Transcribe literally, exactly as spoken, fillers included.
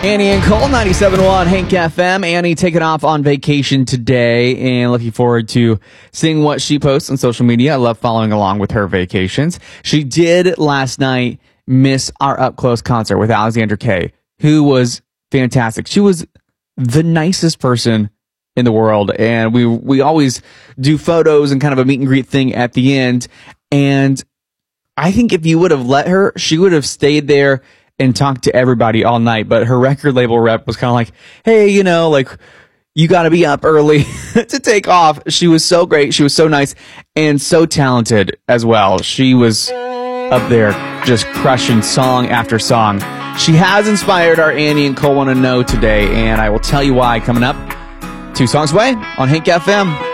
Annie and Cole, ninety-seven point one Hank F M. Annie taking off on vacation today and looking forward to seeing what she posts on social media. I love following along with her vacations. She did last night miss our up close concert with Alexandra Kay, who was fantastic. She was the nicest person in the world, and we we always do photos and kind of a meet and greet thing at the end. And I think if you would have let her, she would have stayed there and talked to everybody all night. But her record label rep was kind of like, hey, you know, like, you got to be up early to take off. She was so great. She was so nice and so talented as well. She was up there just crushing song after song. She has inspired our Annie and Cole Want to Know today, and I will tell you why coming up two songs away on Hank F M.